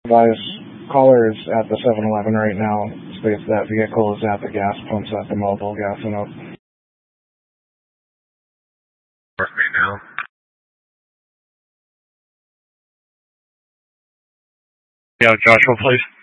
advise callers at the 7-Eleven right now states that vehicle is at the gas pumps at the Mobile gassing up. Yeah, Joshua, please.